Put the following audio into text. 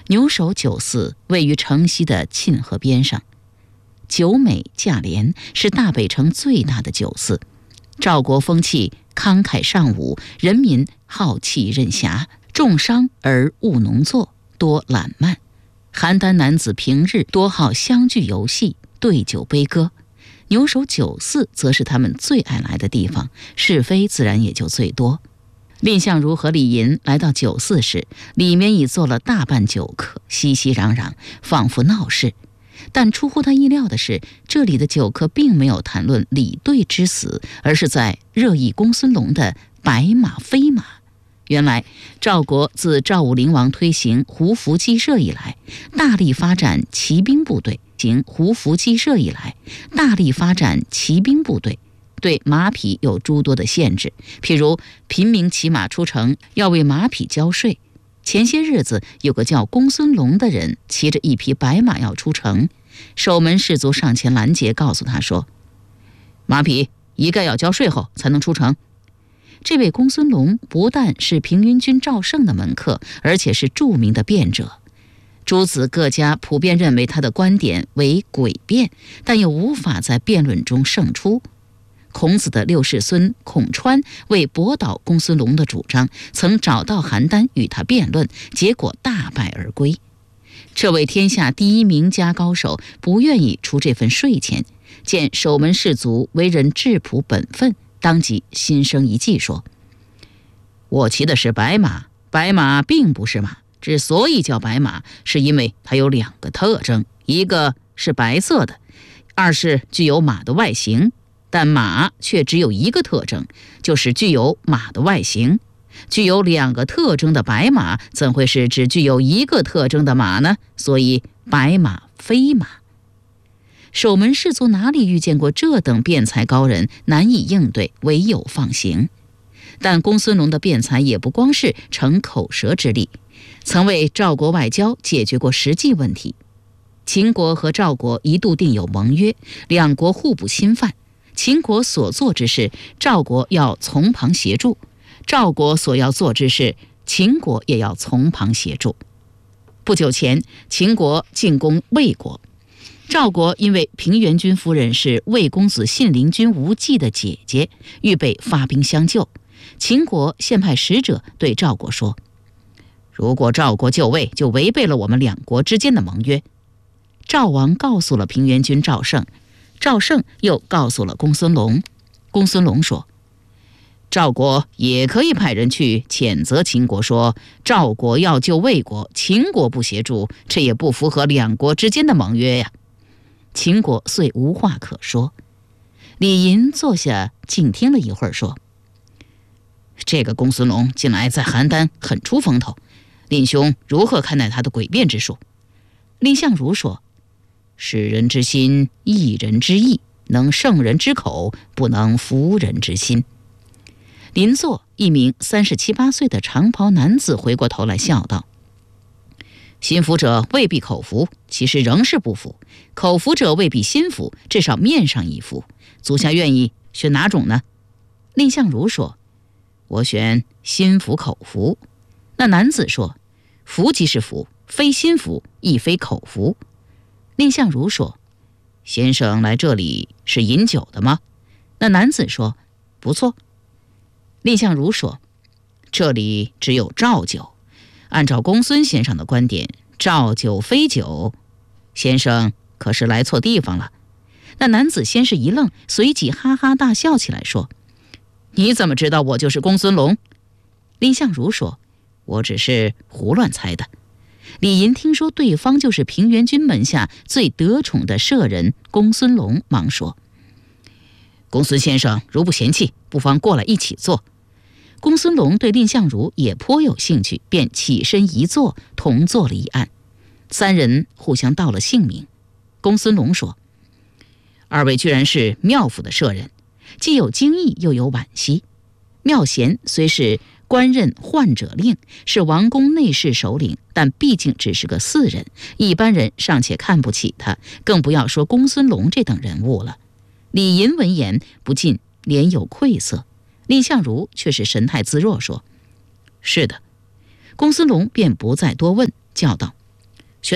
牛首酒肆位于城西的沁河边上，酒美价廉，是大北城最大的酒肆。赵国风气慷慨尚武，人民好气任侠，重商而务农作，多懒慢。邯郸男子平日多好相聚游戏，对酒悲歌。牛首酒肆则是他们最爱来的地方，是非自然也就最多。蔺相如和李寅来到酒肆时，里面已坐了大半酒客，熙熙攘攘，仿佛闹事。但出乎他意料的是，这里的酒客并没有谈论李兑之死，而是在热议公孙龙的白马飞马。原来赵国自赵武灵王推行胡服骑射以来，大力发展骑兵部队。对马匹有诸多的限制，譬如平民骑马出城要为马匹交税。前些日子有个叫公孙龙的人骑着一匹白马要出城，守门士卒上前拦截，告诉他说，马匹一概要交税后才能出城。这位公孙龙不但是平原君赵胜的门客，而且是著名的辩者。诸子各家普遍认为他的观点为诡辩，但又无法在辩论中胜出。孔子的六世孙孔川为驳倒公孙龙的主张，曾找到邯郸与他辩论，结果大败而归。这位天下第一名家高手不愿意出这份税钱，见守门士卒为人质朴本分，当即心生一计，说，我骑的是白马，白马并不是马，之所以叫白马，是因为它有两个特征，一个是白色的，二是具有马的外形。但马却只有一个特征，就是具有马的外形。具有两个特征的白马，怎会是只具有一个特征的马呢？所以白马非马。守门士卒哪里遇见过这等辩才高人，难以应对，唯有放行。但公孙龙的辩才也不光是逞口舌之力，曾为赵国外交解决过实际问题。秦国和赵国一度订有盟约，两国互不侵犯。秦国所做之事，赵国要从旁协助；赵国所要做之事，秦国也要从旁协助。不久前，秦国进攻魏国，赵国因为平原君夫人是魏公子信陵君无忌的姐姐，预备发兵相救。秦国现派使者对赵国说，如果赵国就魏，就违背了我们两国之间的盟约。赵王告诉了平原君赵胜，赵胜又告诉了公孙龙。公孙龙说，赵国也可以派人去谴责秦国，说赵国要救魏国，秦国不协助，这也不符合两国之间的盟约呀。秦国遂无话可说。李寅坐下静听了一会儿，说，这个公孙龙近来在邯郸很出风头，蔺兄如何看待他的诡辩之术？蔺相如说，使人之心，益人之意，能胜人之口，不能服人之心。邻座一名37、8岁的长袍男子回过头来笑道，心服者未必口服，其实仍是不服；口服者未必心服，至少面上一服。足下愿意选哪种呢？蔺相如说，我选心服口服。那男子说，服即是服，非心服，亦非口服。蔺相如说，先生来这里是饮酒的吗？那男子说，不错。蔺相如说，这里只有赵酒，按照公孙先生的观点，赵酒非酒，先生可是来错地方了。那男子先是一愣，随即哈哈大笑起来，说，你怎么知道我就是公孙龙？蔺相如说，我只是胡乱猜的。李寅听说对方就是平原君门下最得宠的舍人公孙龙，忙说，公孙先生如不嫌弃，不妨过来一起坐。公孙龙对蔺相如也颇有兴趣，便起身一坐，同坐了一案。三人互相道了姓名。公孙龙说，二位居然是妙府的舍人，既有惊异又有惋惜。妙贤虽是官任宦者令，是王宫内侍首领，但毕竟只是个士人，一般人尚且看不起他，更不要说公孙龙这等人物了。李寅闻言不禁脸有愧色，蔺相如却是神态自若，说，是的。公孙龙便不再多问，叫道，